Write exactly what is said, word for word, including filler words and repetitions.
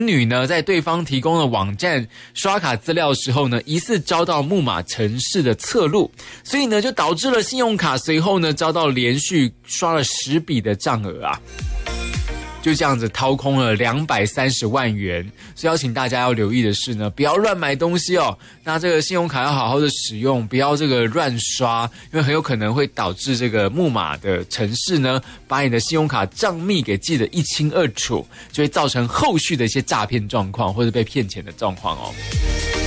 女呢，在对方提供的网站刷卡资料的时候呢，疑似遭到木马程式的侧录，所以呢，就导致了信用卡随后呢遭到连续刷了十笔的账额啊。就这样子掏空了两百三十万元，所以要请大家要留意的是呢，不要乱买东西哦。那这个信用卡要好好的使用，不要这个乱刷，因为很有可能会导致这个木马的程式呢，把你的信用卡账密给记得一清二楚，就会造成后续的一些诈骗状况或者被骗钱的状况哦。